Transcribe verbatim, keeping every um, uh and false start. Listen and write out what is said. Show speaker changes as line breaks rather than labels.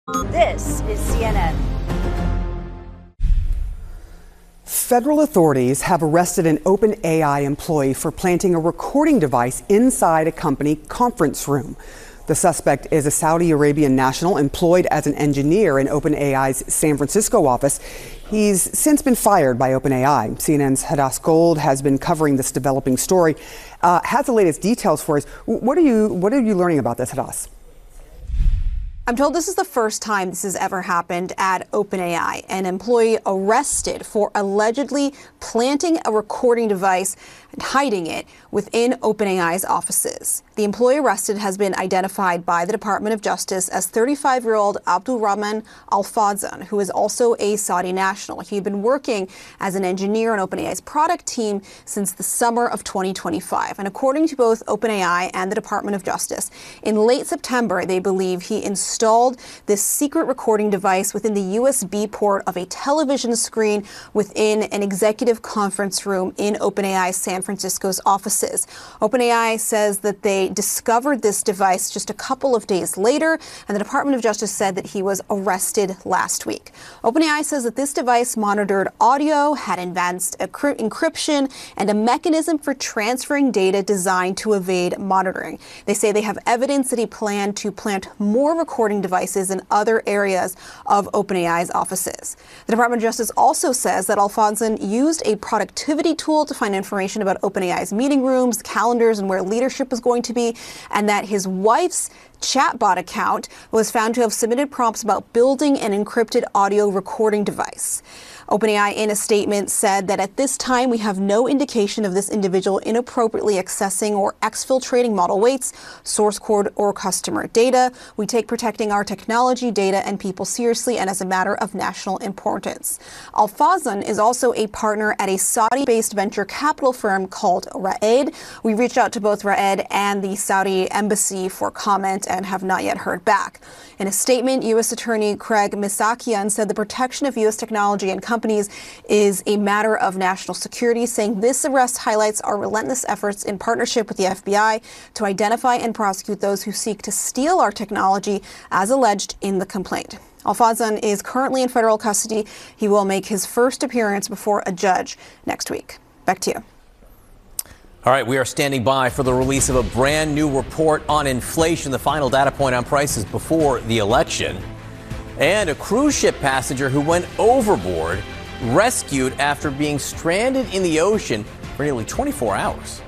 This is C N N.
Federal authorities have arrested an OpenAI employee for planting a recording device inside a company conference room. The suspect is a Saudi Arabian national employed as an engineer in OpenAI's San Francisco office. He's since been fired by OpenAI. C N N's Hadas Gold has been covering this developing story, uh, has the latest details for us. What are you, what are you learning about this, Hadas?
I'm told this is the first time this has ever happened at OpenAI. An employee arrested for allegedly planting a recording device and hiding it within OpenAI's offices. The employee arrested has been identified by the Department of Justice as thirty-five-year-old Abdul Rahman Al Fadzan, who is also a Saudi national. He had been working as an engineer on OpenAI's product team since the summer of twenty twenty-five. And according to both OpenAI and the Department of Justice, in late September, they believe he installed this secret recording device within the U S B port of a television screen within an executive conference room in OpenAI's San Francisco's offices. OpenAI says that they discovered this device just a couple of days later, and the Department of Justice said that he was arrested last week. OpenAI says that this device monitored audio, had advanced encryption, and a mechanism for transferring data designed to evade monitoring. They say they have evidence that he planned to plant more recording devices in other areas of OpenAI's offices. The Department of Justice also says that Al Fadzan used a productivity tool to find information about OpenAI's meeting rooms, calendars, and where leadership was going to be, and that his wife's chatbot account was found to have submitted prompts about building an encrypted audio recording device. OpenAI, in a statement, said that at this time we have no indication of this individual inappropriately accessing or exfiltrating model weights, source code, or customer data. We take protecting our technology, data, and people seriously and as a matter of national importance. Al Fadzan is also a partner at a Saudi-based venture capital firm called Ra'ed. We reached out to both Ra'ed and the Saudi embassy for comment and have not yet heard back. In a statement, U S Attorney Craig Misakian said the protection of U S technology and companies is a matter of national security, saying this arrest highlights our relentless efforts in partnership with the F B I to identify and prosecute those who seek to steal our technology, as alleged in the complaint. Al Fadzan is currently in federal custody. He will make his first appearance before a judge next week. Back to you.
All right, we are standing by for the release of a brand new report on inflation, the final data point on prices before the election. And a cruise ship passenger who went overboard rescued after being stranded in the ocean for nearly twenty-four hours.